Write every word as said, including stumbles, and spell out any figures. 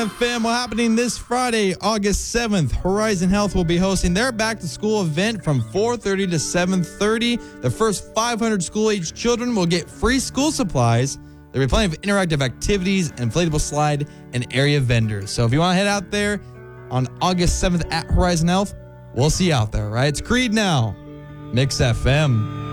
F M, what happening this Friday, August seventh? Horizon Health will be hosting their back-to-school event from four thirty to seven thirty. The first five hundred school-age children will get free school supplies. There'll be plenty of interactive activities, inflatable slide, and area vendors. So if you want to head out there on August seventh at Horizon Health, we'll see you out there, right? It's Creed now. Mix F M.